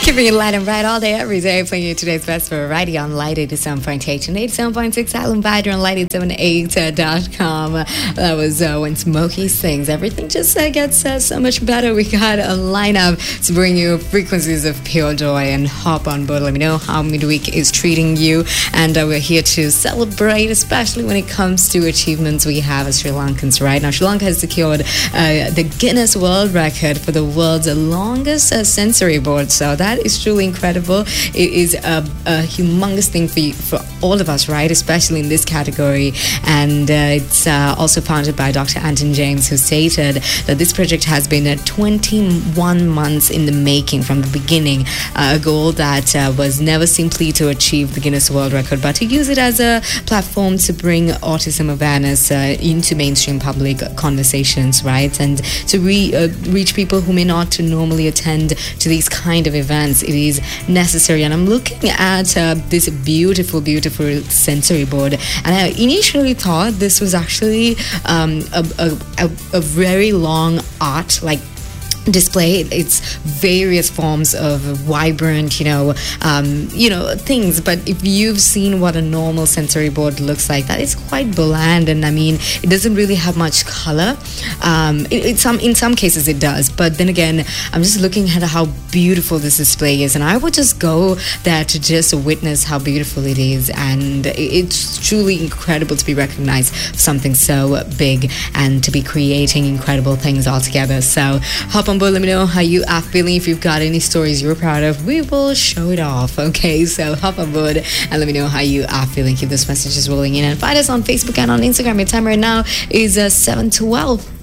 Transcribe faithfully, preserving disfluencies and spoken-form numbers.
Keeping it light and bright all day, every day, playing you today's best variety on Light eighty-seven point eight and eighty-seven point six Island Vider on light eight seven eight dot com. That was uh, When Smokey Sings. Everything just uh, gets uh, so much better. We got a lineup to bring you frequencies of pure joy and hop on board. Let me know how midweek is treating you. And uh, we're here to celebrate, especially when it comes to achievements we have as Sri Lankans right now. Sri Lanka has secured uh, the Guinness World Record for the world's longest uh, sensory board. So that is truly incredible. It is a, a humongous thing for you, for all of us, right? Especially in this category. And uh, it's uh, also founded by Doctor Anton James, who stated that this project has been uh, twenty-one months in the making from the beginning. Uh, a goal that uh, was never simply to achieve the Guinness World Record, but to use it as a platform to bring autism awareness uh, into mainstream public conversations, right? And to re, uh, reach people who may not normally attend to these kind of events. It is necessary. And I'm looking at uh, this beautiful, beautiful sensory board, and I initially thought this was actually um, a, a, a, a very long art, like display. It's various forms of vibrant, you know, um, you know, things. But if you've seen what a normal sensory board looks like, that is quite bland, and I mean, it doesn't really have much color. Um, it, it some in some cases it does, but then again, I'm just looking at how beautiful this display is, and I would just go there to just witness how beautiful it is. And it's truly incredible to be recognized for something so big and to be creating incredible things all together. So hop on board, let me know how you are feeling. If you've got any stories you're proud of, we will show it off. Okay, so hop on board and let me know how you are feeling. Keep those messages rolling in, and find us on Facebook and on Instagram. Your time right now is uh, seven twelve.